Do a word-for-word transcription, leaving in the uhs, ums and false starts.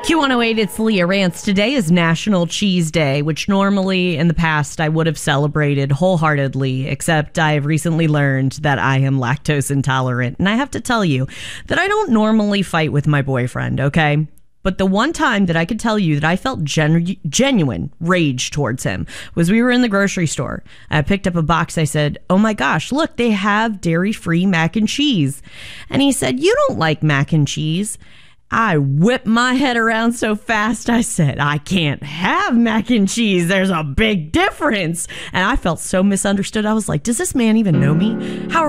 Q one oh eight, it's Leah Rance. Today is National Cheese Day, which normally in the past I would have celebrated wholeheartedly, except I have recently learned that I am lactose intolerant. And I have to tell you that I don't normally fight with my boyfriend, okay? But the one time that I could tell you that I felt genu- genuine rage towards him was we were in the grocery store. I picked up a box. I said, oh my gosh, look, they have dairy-free mac and cheese. And he said, you don't like mac and cheese. I whipped my head around so fast, I said, I can't have mac and cheese. There's a big difference. And I felt so misunderstood. I was like, does this man even know me? How